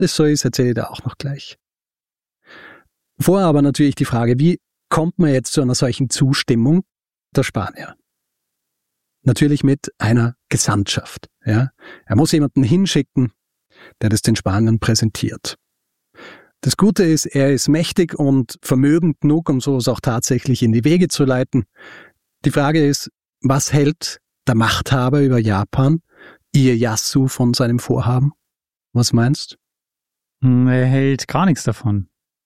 das so ist, erzähle ich da auch noch gleich. Vorher aber natürlich die Frage, wie kommt man jetzt zu einer solchen Zustimmung der Spanier? Natürlich mit einer Gesandtschaft. Ja. Er muss jemanden hinschicken, der das den Spaniern präsentiert. Das Gute ist, er ist mächtig und vermögend genug, um sowas auch tatsächlich in die Wege zu leiten. Die Frage ist, was hält der Machthaber über Japan, Ieyasu, von seinem Vorhaben? Was meinst du? Er hält gar nichts davon.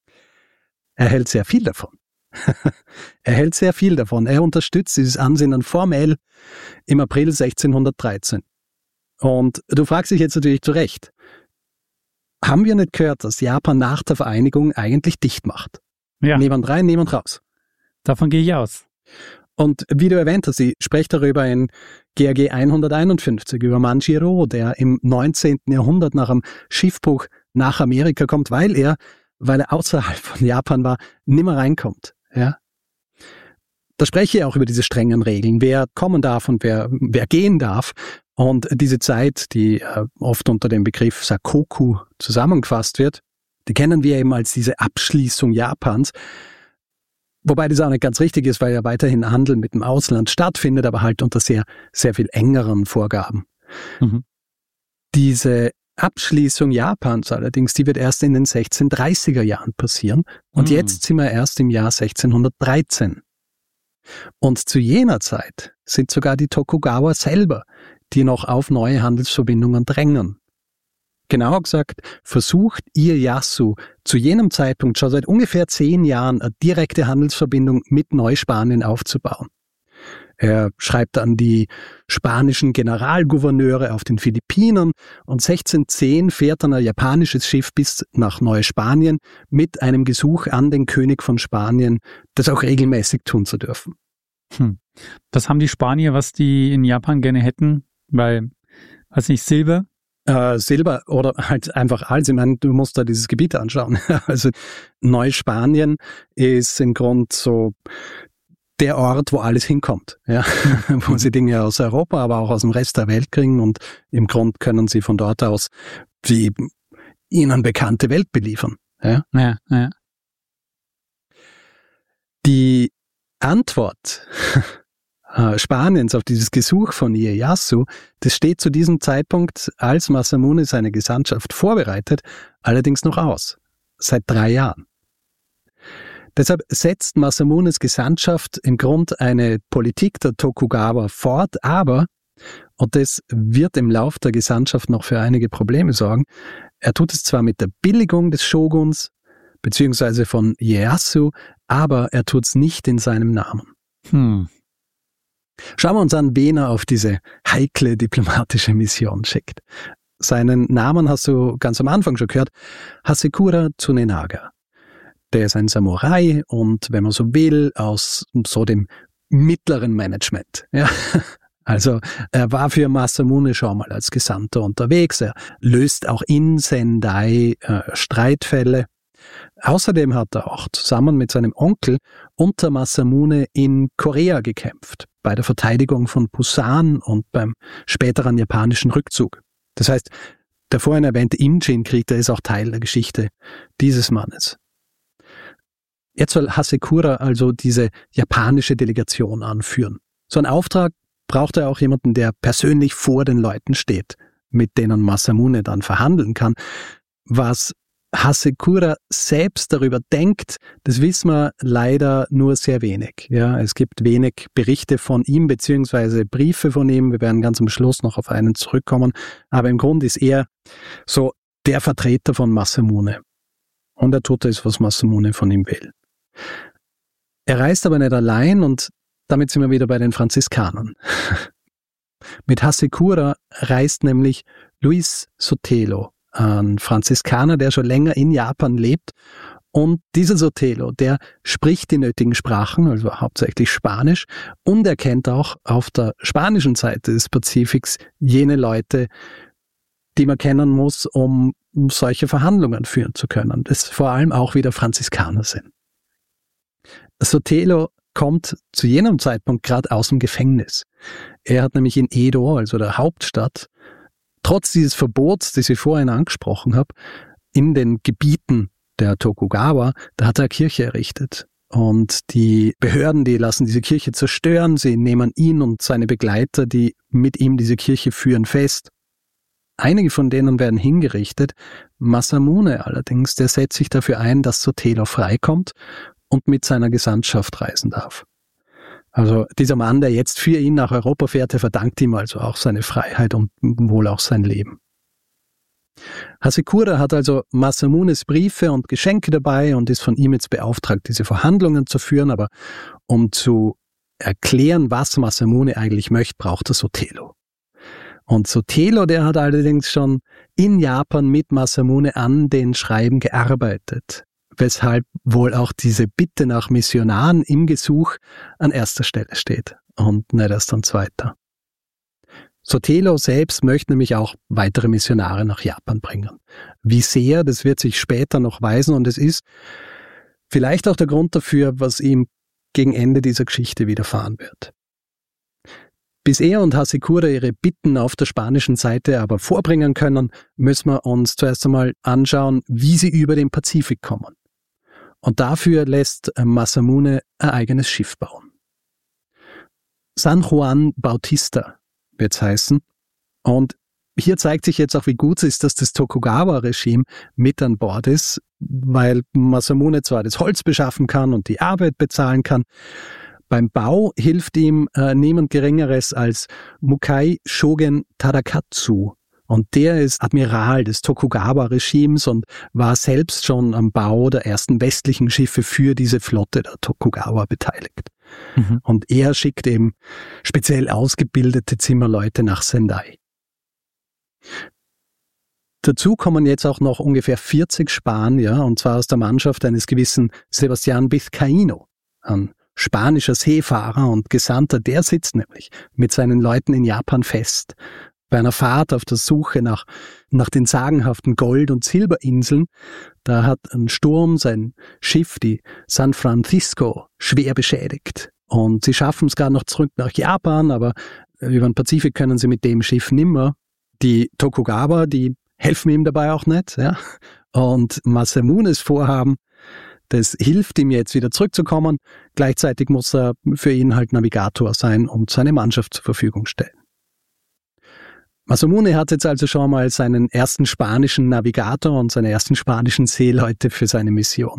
Er hält sehr viel davon. Er hält sehr viel davon. Er unterstützt dieses Ansinnen formell im April 1613. Und du fragst dich jetzt natürlich zu Recht, haben wir nicht gehört, dass Japan nach der Vereinigung eigentlich dicht macht? Ja. Niemand rein, niemand raus. Davon gehe ich aus. Und wie du erwähnt hast, ich spreche darüber in GRG 151 über Manjiro, der im 19. Jahrhundert nach einem Schiffbruch nach Amerika kommt, weil er außerhalb von Japan war, nimmer reinkommt. Ja? Da spreche ich auch über diese strengen Regeln, wer kommen darf und wer gehen darf. Und diese Zeit, die oft unter dem Begriff Sakoku zusammengefasst wird, die kennen wir eben als diese Abschließung Japans. Wobei das auch nicht ganz richtig ist, weil ja weiterhin Handel mit dem Ausland stattfindet, aber halt unter sehr, sehr viel engeren Vorgaben. Mhm. Diese Abschließung Japans allerdings, die wird erst in den 1630er Jahren passieren. Und jetzt sind wir erst im Jahr 1613. Und zu jener Zeit sind sogar die Tokugawa selber, die noch auf neue Handelsverbindungen drängen. Genauer gesagt, versucht Ieyasu zu jenem Zeitpunkt schon seit ungefähr 10 Jahren eine direkte Handelsverbindung mit Neuspanien aufzubauen. Er schreibt an die spanischen Generalgouverneure auf den Philippinen und 1610 fährt dann ein japanisches Schiff bis nach Neuspanien mit einem Gesuch an den König von Spanien, das auch regelmäßig tun zu dürfen. Das haben die Spanier, was die in Japan gerne hätten, weil, weiß nicht, Silber? Silber oder halt einfach alles. Ich meine, du musst da dieses Gebiet anschauen. Also Neuspanien ist im Grunde so der Ort, wo alles hinkommt, ja, wo sie Dinge aus Europa, aber auch aus dem Rest der Welt kriegen und im Grunde können sie von dort aus die ihnen bekannte Welt beliefern. Ja. Ja. Die Antwort Spaniens auf dieses Gesuch von Ieyasu, das steht zu diesem Zeitpunkt, als Masamune seine Gesandtschaft vorbereitet, allerdings noch aus. Seit 3 Jahren. Deshalb setzt Masamunes Gesandtschaft im Grunde eine Politik der Tokugawa fort, aber, und das wird im Lauf der Gesandtschaft noch für einige Probleme sorgen, er tut es zwar mit der Billigung des Shoguns, beziehungsweise von Ieyasu, aber er tut es nicht in seinem Namen. Schauen wir uns an, wen er auf diese heikle diplomatische Mission schickt. Seinen Namen hast du ganz am Anfang schon gehört, Hasekura Tsunenaga. Der ist ein Samurai und, wenn man so will, aus so dem mittleren Management. Ja. Also er war für Masamune schon mal als Gesandter unterwegs. Er löst auch in Sendai Streitfälle. Außerdem hat er auch zusammen mit seinem Onkel unter Masamune in Korea gekämpft, bei der Verteidigung von Busan und beim späteren japanischen Rückzug. Das heißt, der vorhin erwähnte Imjin-Krieg, der ist auch Teil der Geschichte dieses Mannes. Jetzt soll Hasekura also diese japanische Delegation anführen. So einen Auftrag braucht er auch jemanden, der persönlich vor den Leuten steht, mit denen Masamune dann verhandeln kann. Was Hasekura selbst darüber denkt, das wissen wir leider nur sehr wenig. Ja, es gibt wenig Berichte von ihm beziehungsweise Briefe von ihm. Wir werden ganz am Schluss noch auf einen zurückkommen. Aber im Grunde ist er so der Vertreter von Masamune. Und er tut das, was Masamune von ihm will. Er reist aber nicht allein und damit sind wir wieder bei den Franziskanern. Mit Hasekura reist nämlich Luis Sotelo, ein Franziskaner, der schon länger in Japan lebt. Und dieser Sotelo, der spricht die nötigen Sprachen, also hauptsächlich Spanisch, und er kennt auch auf der spanischen Seite des Pazifiks jene Leute, die man kennen muss, um solche Verhandlungen führen zu können, das vor allem auch wieder Franziskaner sind. Sotelo kommt zu jenem Zeitpunkt gerade aus dem Gefängnis. Er hat nämlich in Edo, also der Hauptstadt, trotz dieses Verbots, das ich vorhin angesprochen habe, in den Gebieten der Tokugawa, da hat er eine Kirche errichtet. Und die Behörden, die lassen diese Kirche zerstören, sie nehmen ihn und seine Begleiter, die mit ihm diese Kirche führen, fest. Einige von denen werden hingerichtet. Masamune allerdings, der setzt sich dafür ein, dass Sotelo freikommt und mit seiner Gesandtschaft reisen darf. Also dieser Mann, der jetzt für ihn nach Europa fährt, der verdankt ihm also auch seine Freiheit und wohl auch sein Leben. Hasekura hat also Masamunes Briefe und Geschenke dabei und ist von ihm jetzt beauftragt, diese Verhandlungen zu führen. Aber um zu erklären, was Masamune eigentlich möchte, braucht er Sotelo. Und Sotelo, der hat allerdings schon in Japan mit Masamune an den Schreiben gearbeitet, weshalb wohl auch diese Bitte nach Missionaren im Gesuch an erster Stelle steht und nicht erst an zweiter. Sotelo selbst möchte nämlich auch weitere Missionare nach Japan bringen. Wie sehr, das wird sich später noch weisen und es ist vielleicht auch der Grund dafür, was ihm gegen Ende dieser Geschichte widerfahren wird. Bis er und Hasekura ihre Bitten auf der spanischen Seite aber vorbringen können, müssen wir uns zuerst einmal anschauen, wie sie über den Pazifik kommen. Und dafür lässt Masamune ein eigenes Schiff bauen. San Juan Bautista wird's heißen. Und hier zeigt sich jetzt auch, wie gut es ist, dass das Tokugawa-Regime mit an Bord ist, weil Masamune zwar das Holz beschaffen kann und die Arbeit bezahlen kann. Beim Bau hilft ihm niemand Geringeres als Mukai Shogen Tadakatsu. Und der ist Admiral des Tokugawa-Regimes und war selbst schon am Bau der ersten westlichen Schiffe für diese Flotte der Tokugawa beteiligt. Mhm. Und er schickt eben speziell ausgebildete Zimmerleute nach Sendai. Dazu kommen jetzt auch noch ungefähr 40 Spanier, und zwar aus der Mannschaft eines gewissen Sebastián Vizcaíno, ein spanischer Seefahrer und Gesandter. Der sitzt nämlich mit seinen Leuten in Japan fest. Bei einer Fahrt auf der Suche nach den sagenhaften Gold- und Silberinseln, da hat ein Sturm sein Schiff, die San Francisco, schwer beschädigt. Und sie schaffen es gerade noch zurück nach Japan, aber über den Pazifik können sie mit dem Schiff nimmer. Die Tokugawa, die helfen ihm dabei auch nicht. Ja? Und Masamunes Vorhaben, das hilft ihm jetzt wieder zurückzukommen. Gleichzeitig muss er für ihn halt Navigator sein und seine Mannschaft zur Verfügung stellen. Masamune hat jetzt also schon mal seinen ersten spanischen Navigator und seine ersten spanischen Seeleute für seine Mission.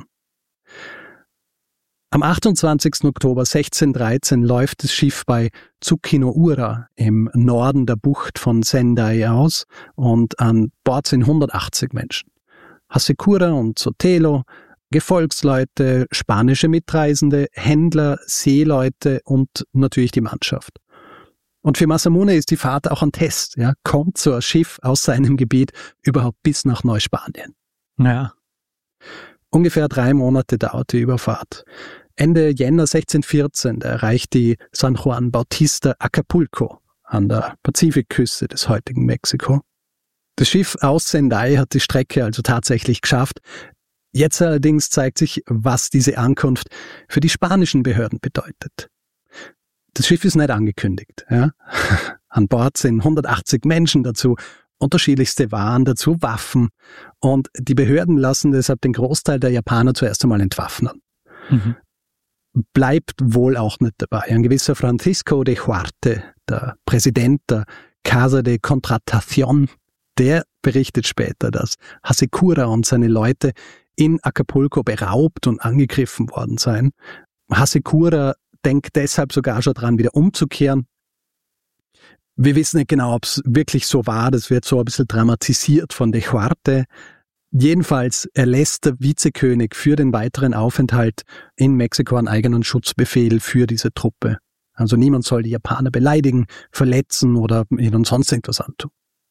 Am 28. Oktober 1613 läuft das Schiff bei Tsukinoura im Norden der Bucht von Sendai aus und an Bord sind 180 Menschen. Hasekura und Sotelo, Gefolgsleute, spanische Mitreisende, Händler, Seeleute und natürlich die Mannschaft. Und für Masamune ist die Fahrt auch ein Test. Ja? Kommt so ein Schiff aus seinem Gebiet überhaupt bis nach Neuspanien? Ja. Ungefähr 3 Monate dauert die Überfahrt. Ende Jänner 1614 erreicht die San Juan Bautista Acapulco an der Pazifikküste des heutigen Mexiko. Das Schiff aus Sendai hat die Strecke also tatsächlich geschafft. Jetzt allerdings zeigt sich, was diese Ankunft für die spanischen Behörden bedeutet. Das Schiff ist nicht angekündigt. Ja? An Bord sind 180 Menschen dazu, unterschiedlichste Waren dazu, Waffen. Und die Behörden lassen deshalb den Großteil der Japaner zuerst einmal entwaffnen. Mhm. Bleibt wohl auch nicht dabei. Ein gewisser Francisco de Huarte, der Präsident der Casa de Contratación, der berichtet später, dass Hasekura und seine Leute in Acapulco beraubt und angegriffen worden seien. Hasekura denkt deshalb sogar schon dran, wieder umzukehren. Wir wissen nicht genau, ob es wirklich so war. Das wird so ein bisschen dramatisiert von de Huarte. Jedenfalls erlässt der Vizekönig für den weiteren Aufenthalt in Mexiko einen eigenen Schutzbefehl für diese Truppe. Also niemand soll die Japaner beleidigen, verletzen oder ihnen sonst irgendwas antun.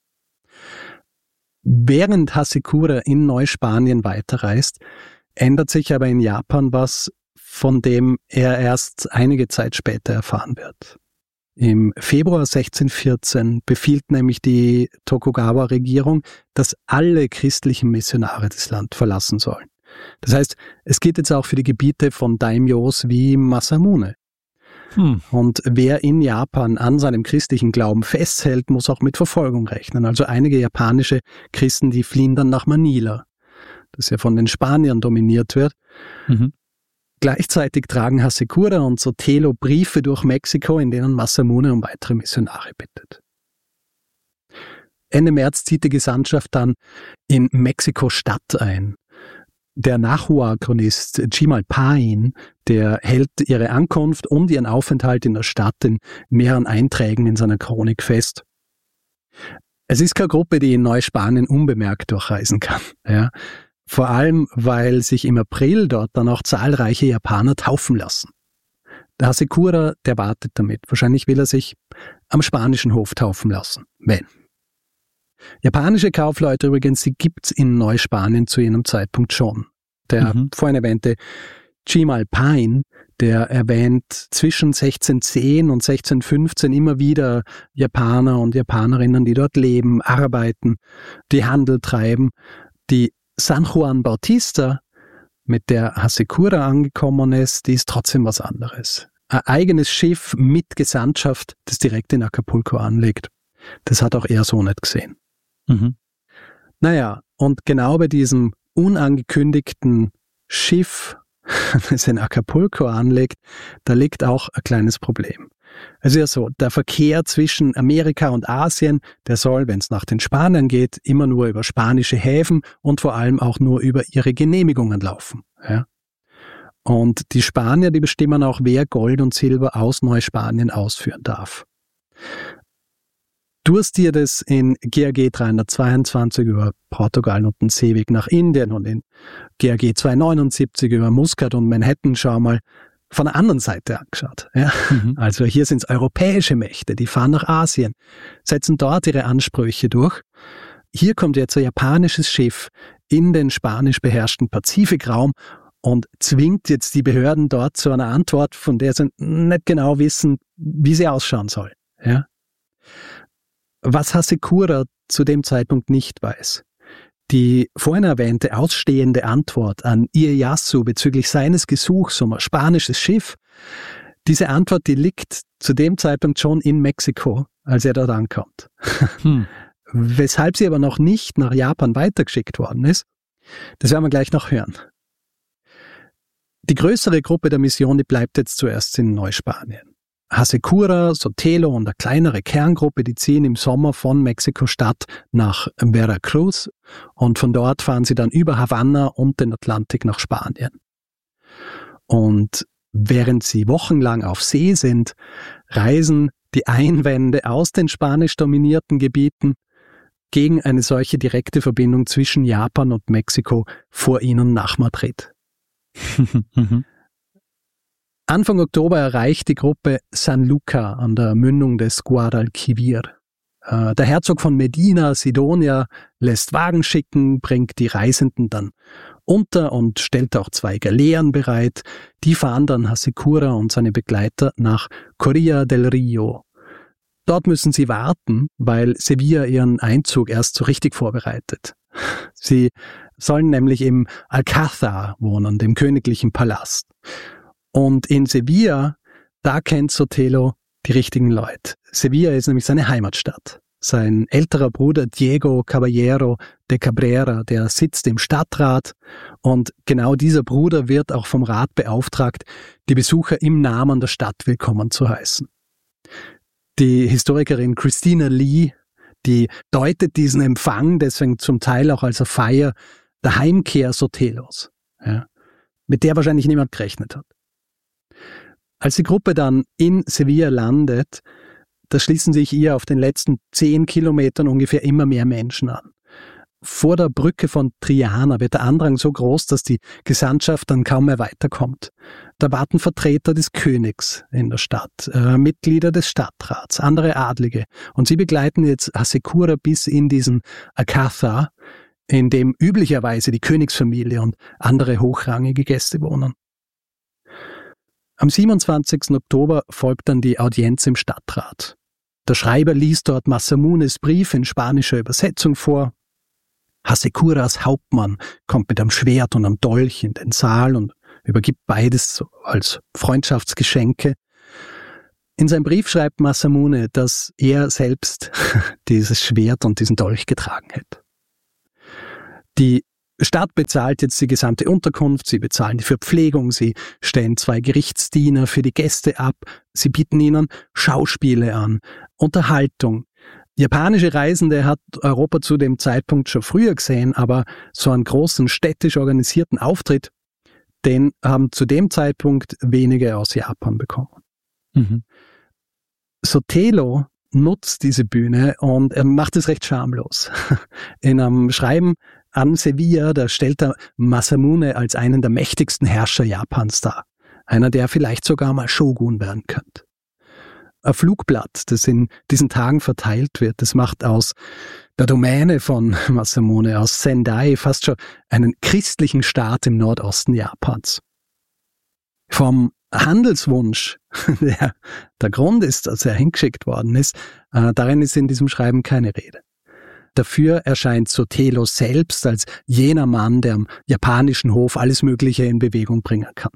Während Hasekura in Neuspanien weiterreist, ändert sich aber in Japan was, von dem er erst einige Zeit später erfahren wird. Im Februar 1614 befiehlt nämlich die Tokugawa-Regierung, dass alle christlichen Missionare das Land verlassen sollen. Das heißt, es gilt jetzt auch für die Gebiete von Daimyos wie Masamune. Und wer in Japan an seinem christlichen Glauben festhält, muss auch mit Verfolgung rechnen. Also einige japanische Christen, die fliehen dann nach Manila. das ja von den Spaniern dominiert wird. Mhm. Gleichzeitig tragen Hasekura und Sotelo Briefe durch Mexiko, in denen Masamune um weitere Missionare bittet. Ende März zieht die Gesandtschaft dann in Mexiko-Stadt ein. Der Nahua-Chronist Chimalpain, der hält ihre Ankunft und ihren Aufenthalt in der Stadt in mehreren Einträgen in seiner Chronik fest. Es ist keine Gruppe, die in Neuspanien unbemerkt durchreisen kann. Ja. Vor allem, weil sich im April dort dann auch zahlreiche Japaner taufen lassen. Der Hasekura, der wartet damit. Wahrscheinlich will er sich am spanischen Hof taufen lassen. Wenn. Japanische Kaufleute übrigens, die gibt's in Neuspanien zu jenem Zeitpunkt schon. Der vorhin erwähnte Chimalpain, der erwähnt zwischen 1610 und 1615 immer wieder Japaner und Japanerinnen, die dort leben, arbeiten, die Handel treiben. Die San Juan Bautista, mit der Hasekura angekommen ist, die ist trotzdem was anderes. Ein eigenes Schiff mit Gesandtschaft, das direkt in Acapulco anlegt. Das hat auch er so nicht gesehen. Mhm. Naja, und genau bei diesem unangekündigten Schiff, das in Acapulco anlegt, da liegt auch ein kleines Problem. Also ja so, der Verkehr zwischen Amerika und Asien, der soll, wenn es nach den Spaniern geht, immer nur über spanische Häfen und vor allem auch nur über ihre Genehmigungen laufen. Ja? Und die Spanier, die bestimmen auch, wer Gold und Silber aus Neuspanien ausführen darf. Du hast dir das in GAG 322 über Portugal und den Seeweg nach Indien und in GAG 279 über Muscat und Manhattan schau mal von der anderen Seite angeschaut. Ja? Also hier sind es europäische Mächte, die fahren nach Asien, setzen dort ihre Ansprüche durch. Hier kommt jetzt ein japanisches Schiff in den spanisch beherrschten Pazifikraum und zwingt jetzt die Behörden dort zu einer Antwort, von der sie nicht genau wissen, wie sie ausschauen soll. Ja? Was Hasekura zu dem Zeitpunkt nicht weiß: Die vorhin erwähnte ausstehende Antwort an Ieyasu bezüglich seines Gesuchs um ein spanisches Schiff, diese Antwort, die liegt zu dem Zeitpunkt schon in Mexiko, als er dort ankommt. Weshalb sie aber noch nicht nach Japan weitergeschickt worden ist, das werden wir gleich noch hören. Die größere Gruppe der Mission, die bleibt jetzt zuerst in Neuspanien. Hasekura, Sotelo und eine kleinere Kerngruppe, die ziehen im Sommer von Mexiko-Stadt nach Veracruz und von dort fahren sie dann über Havanna und den Atlantik nach Spanien. Und während sie wochenlang auf See sind, reisen die Einwände aus den spanisch dominierten Gebieten gegen eine solche direkte Verbindung zwischen Japan und Mexiko vor ihnen nach Madrid. Anfang Oktober erreicht die Gruppe San Luca an der Mündung des Guadalquivir. Der Herzog von Medina Sidonia lässt Wagen schicken, bringt die Reisenden dann unter und stellt auch 2 Galeeren bereit. Die fahren dann Hasekura und seine Begleiter nach Corilla del Rio. Dort müssen sie warten, weil Sevilla ihren Einzug erst so richtig vorbereitet. Sie sollen nämlich im Alcázar wohnen, dem königlichen Palast. Und in Sevilla, da kennt Sotelo die richtigen Leute. Sevilla ist nämlich seine Heimatstadt. Sein älterer Bruder Diego Caballero de Cabrera, der sitzt im Stadtrat und genau dieser Bruder wird auch vom Rat beauftragt, die Besucher im Namen der Stadt willkommen zu heißen. Die Historikerin Christina Lee, die deutet diesen Empfang deswegen zum Teil auch als eine Feier der Heimkehr Sotelos, ja, mit der wahrscheinlich niemand gerechnet hat. Als die Gruppe dann in Sevilla landet, da schließen sich ihr auf den letzten 10 Kilometern ungefähr immer mehr Menschen an. Vor der Brücke von Triana wird der Andrang so groß, dass die Gesandtschaft dann kaum mehr weiterkommt. Da warten Vertreter des Königs in der Stadt, Mitglieder des Stadtrats, andere Adlige. Und sie begleiten jetzt Hasekura bis in diesen Alcázar, in dem üblicherweise die Königsfamilie und andere hochrangige Gäste wohnen. Am 27. Oktober folgt dann die Audienz im Stadtrat. Der Schreiber liest dort Masamunes Brief in spanischer Übersetzung vor. Hasekuras Hauptmann kommt mit einem Schwert und einem Dolch in den Saal und übergibt beides als Freundschaftsgeschenke. In seinem Brief schreibt Masamune, dass er selbst dieses Schwert und diesen Dolch getragen hätte. Die Stadt bezahlt jetzt die gesamte Unterkunft, sie bezahlen die Verpflegung, sie stellen 2 Gerichtsdiener für die Gäste ab, sie bieten ihnen Schauspiele an, Unterhaltung. Japanische Reisende hat Europa zu dem Zeitpunkt schon früher gesehen, aber so einen großen städtisch organisierten Auftritt, den haben zu dem Zeitpunkt wenige aus Japan bekommen. Sotelo nutzt diese Bühne und er macht es recht schamlos. In einem Schreiben an Sevilla, da stellt er Masamune als einen der mächtigsten Herrscher Japans dar. Einer, der vielleicht sogar mal Shogun werden könnte. Ein Flugblatt, das in diesen Tagen verteilt wird, das macht aus der Domäne von Masamune, aus Sendai, fast schon einen christlichen Staat im Nordosten Japans. Vom Handelswunsch, der Grund ist, dass er hingeschickt worden ist, darin ist in diesem Schreiben keine Rede. Dafür erscheint Sotelo selbst als jener Mann, der am japanischen Hof alles Mögliche in Bewegung bringen kann.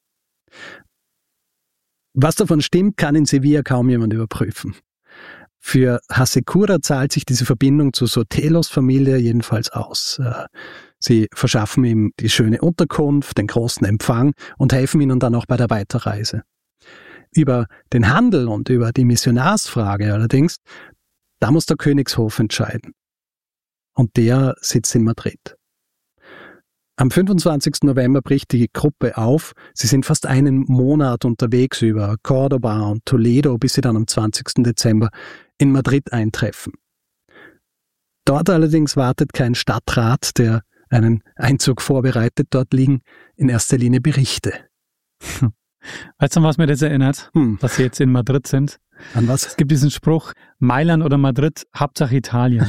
Was davon stimmt, kann in Sevilla kaum jemand überprüfen. Für Hasekura zahlt sich diese Verbindung zu Sotelos Familie jedenfalls aus. Sie verschaffen ihm die schöne Unterkunft, den großen Empfang und helfen ihnen dann auch bei der Weiterreise. Über den Handel und über die Missionarsfrage allerdings, da muss der Königshof entscheiden. Und der sitzt in Madrid. Am 25. November bricht die Gruppe auf. Sie sind fast einen Monat unterwegs über Córdoba und Toledo, bis sie dann am 20. Dezember in Madrid eintreffen. Dort allerdings wartet kein Stadtrat, der einen Einzug vorbereitet. Dort liegen in erster Linie Berichte. Weißt du, an was mir das erinnert, dass sie jetzt in Madrid sind? An was? Es gibt diesen Spruch, Mailand oder Madrid, Hauptsache Italien.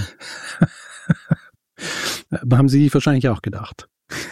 Haben Sie wahrscheinlich auch gedacht.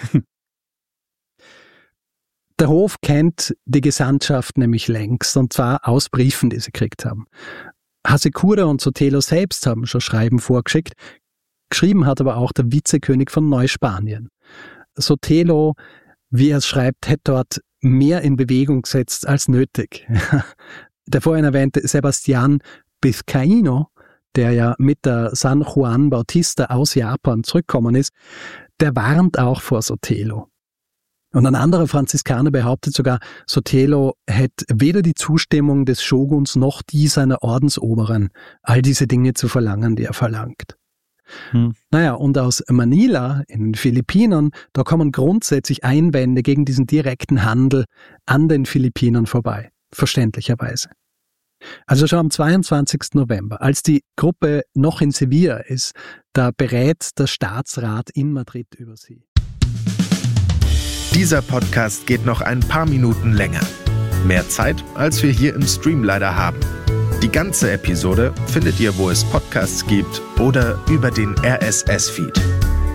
Der Hof kennt die Gesandtschaft nämlich längst, und zwar aus Briefen, die sie gekriegt haben. Hasekura und Sotelo selbst haben schon Schreiben vorgeschickt. Geschrieben hat aber auch der Vizekönig von Neuspanien. Sotelo, wie er es schreibt, hätte dort mehr in Bewegung gesetzt als nötig. Der vorhin erwähnte Sebastián Vizcaíno, der ja mit der San Juan Bautista aus Japan zurückgekommen ist, der warnt auch vor Sotelo. Und ein anderer Franziskaner behauptet sogar, Sotelo hätte weder die Zustimmung des Shoguns noch die seiner Ordensoberen, all diese Dinge zu verlangen, die er verlangt. Naja, und aus Manila in den Philippinen, da kommen grundsätzlich Einwände gegen diesen direkten Handel an den Philippinen vorbei, verständlicherweise. Also schon am 22. November, als die Gruppe noch in Sevilla ist, da berät der Staatsrat in Madrid über sie. Dieser Podcast geht noch ein paar Minuten länger. Mehr Zeit, als wir hier im Stream leider haben. Die ganze Episode findet ihr, wo es Podcasts gibt oder über den RSS-Feed.